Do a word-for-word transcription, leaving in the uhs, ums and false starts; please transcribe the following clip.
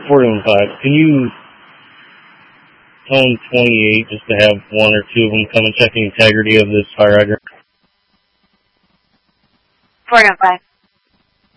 forty-one five, can you tone twenty-eight just to have one or two of them come and check the integrity of this fire hydrant? forty-one five.